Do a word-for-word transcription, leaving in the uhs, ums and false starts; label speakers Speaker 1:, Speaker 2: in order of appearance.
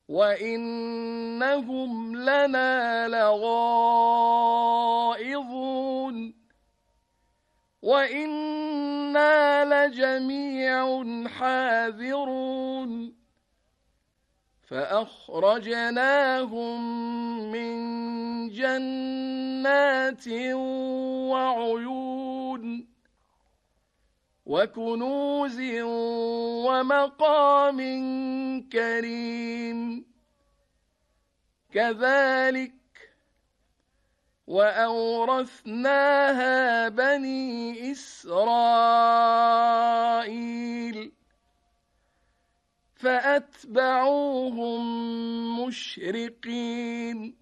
Speaker 1: وإنهم لنا لغائظون وإنا لجميع حاذرون فأخرجناهم من جنات وعيون وكنوز ومقام كريم كذلك وأورثناها بني إسرائيل فأتبعوهم مشرقين